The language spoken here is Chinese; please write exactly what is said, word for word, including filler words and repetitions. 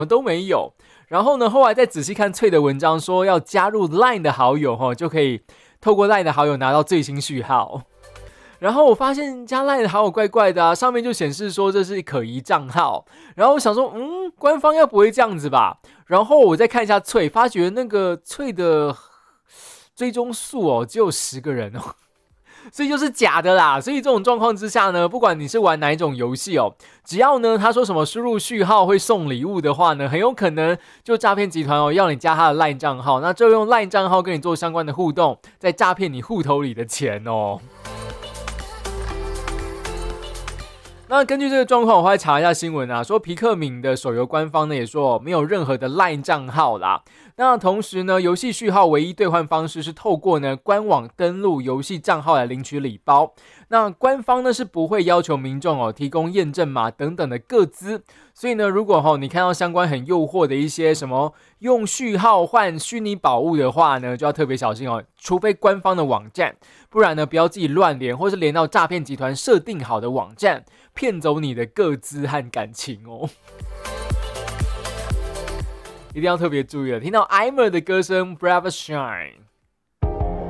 都没有。然后呢，后来再仔细看翠的文章，说要加入 Line 的好友哈，就可以透过 Line 的好友拿到最新序号。然后我发现加 Line 的好友怪怪的啊，上面就显示说这是可疑账号。然后我想说，嗯，官方要不会这样子吧？然后我再看一下翠，发觉那个翠的追踪数哦，只有十个人哦。所以就是假的啦。所以这种状况之下呢，不管你是玩哪一种游戏哦，只要呢他说什么输入序号会送礼物的话呢，很有可能就诈骗集团哦要你加他的 LINE 账号，那就用 LINE 账号跟你做相关的互动，再诈骗你户头里的钱哦。那根据这个状况，我会查一下新闻啊，说皮克敏的手游官方呢也说没有任何的 LINE 账号啦。那同时呢，游戏序号唯一兑换方式是透过呢官网登录游戏账号来领取礼包。那官方呢是不会要求民众哦提供验证码等等的个资，所以呢，如果哦你看到相关很诱惑的一些什么用序号换虚拟宝物的话呢，就要特别小心哦，除非官方的网站，不然呢不要自己乱连，或是连到诈骗集团设定好的网站，骗走你的个资和感情哦。一定要特别注意了，听到 Aimer 的歌声 Brave Shine。